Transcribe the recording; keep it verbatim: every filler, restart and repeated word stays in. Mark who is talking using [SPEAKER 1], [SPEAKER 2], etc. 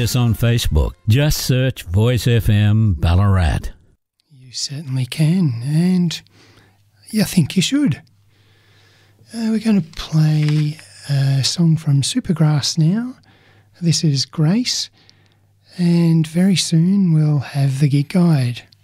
[SPEAKER 1] us on Facebook. Just search Voice F M Ballarat.
[SPEAKER 2] You certainly can, and I think you should. Uh, we're going to play a song from Supergrass now. This is Grace, and very soon we'll have the gig guide.